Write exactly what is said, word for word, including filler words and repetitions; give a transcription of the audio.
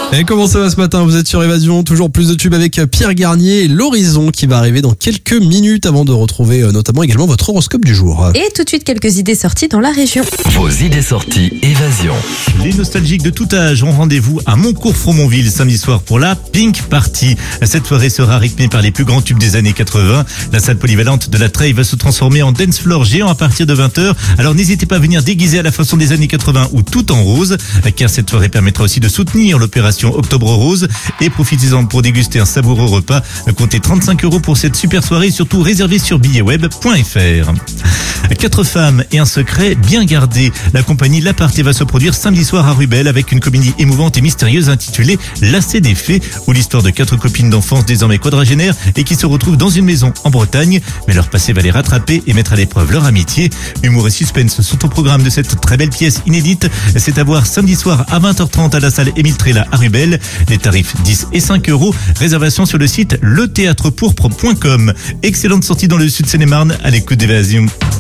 Et comment ça va ce matin? Vous êtes sur Évasion, toujours plus de tubes avec Pierre Garnier et l'Horizon qui va arriver dans quelques minutes avant de retrouver notamment également votre horoscope du jour. Et tout de suite quelques idées sorties dans la région. Vos idées sorties Évasion. Les nostalgiques de tout âge ont rendez-vous à Moncourt-Fromontville samedi soir pour la Pink Party. Cette soirée sera rythmée par les plus grands tubes des années quatre-vingts. La salle polyvalente de la Treille va se transformer en dance floor géant à partir de vingt heures. Alors n'hésitez pas à venir déguiser à la façon des années quatre-vingts ou tout en rose, car cette soirée permettra aussi de soutenir l'opération Octobre Rose. Et profitez-en pour déguster un savoureux repas. Comptez trente-cinq euros pour cette super soirée, surtout réservée sur billets web point f r. Quatre femmes et un secret bien gardé. La compagnie La Partie va se produire samedi soir à Rubel avec une comédie émouvante et mystérieuse intitulée Lacet des fées, où l'histoire de quatre copines d'enfance désormais quadragénaires et qui se retrouvent dans une maison en Bretagne. Mais leur passé va les rattraper et mettre à l'épreuve leur amitié. Humour et suspense sont au programme de cette très belle pièce inédite. C'est à voir samedi soir à vingt heures trente à la salle Émile Tréla à Rubel. Les tarifs dix et cinq euros. Réservation sur le site le théâtre pourpre point com. Excellente sortie dans le sud Seine-et-Marne à l'écoute d'Évasion.